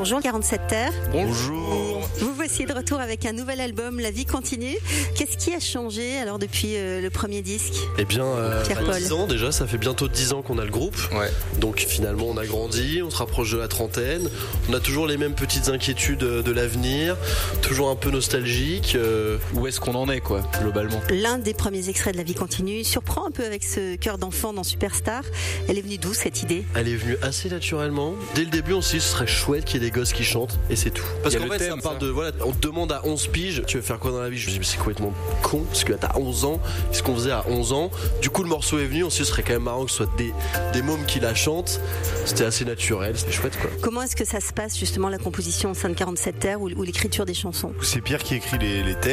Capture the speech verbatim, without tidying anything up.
Bonjour quarante-sept Terre. Bonjour. Vous voici de retour avec un nouvel album, La vie continue. Qu'est-ce qui a changé alors depuis euh, le premier disque? Eh bien, euh, Pierre-Paul. dix ans déjà, ça fait bientôt dix ans qu'on a le groupe. Ouais. Donc finalement, on a grandi, on se rapproche de la trentaine. On a toujours les mêmes petites inquiétudes de l'avenir, toujours un peu nostalgique. Euh... Où est-ce qu'on en est, quoi, globalement? L'un des premiers extraits de La vie continue surprend un peu avec ce cœur d'enfant dans Superstar. Elle est venue d'où cette idée? Elle est venue assez naturellement. Dès le début, on s'est dit ce serait chouette qu'il y ait des gosses qui chantent, et c'est tout. Parce qu'en fait, thème, ça parle ça. de voilà, on te demande à onze piges, tu veux faire quoi dans la vie? Je me dis mais c'est complètement con, parce que là t'as onze ans, ce qu'on faisait à onze ans. Du coup, le morceau est venu, on s'est dit ce serait quand même marrant que ce soit des, des mômes qui la chantent. C'était assez naturel, c'était chouette quoi. Comment est-ce que ça se passe justement la composition au sein de quarante-sept Terre ou, ou l'écriture des chansons? C'est Pierre qui écrit les, les textes.